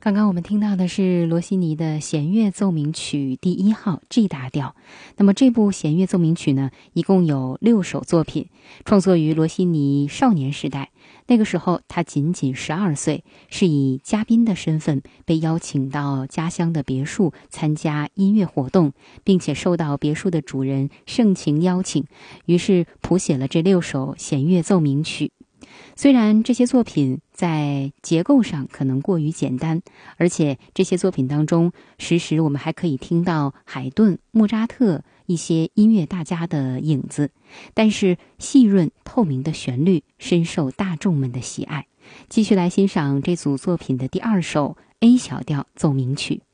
刚刚我们听到的是罗西尼的弦乐奏鸣曲第1号 G 大调。那么这部弦乐奏鸣曲呢，一共有6首作品，创作于罗西尼少年时代。那个时候他仅仅12岁，是以嘉宾的身份被邀请到家乡的别墅参加音乐活动，并且受到别墅的主人盛情邀请，于是谱写了这6首弦乐奏鸣曲。虽然这些作品在结构上可能过于简单，而且这些作品当中时时我们还可以听到海顿、莫扎特一些音乐大家的影子，但是细润透明的旋律深受大众们的喜爱。继续来欣赏这组作品的第2首 A 小调奏鸣曲。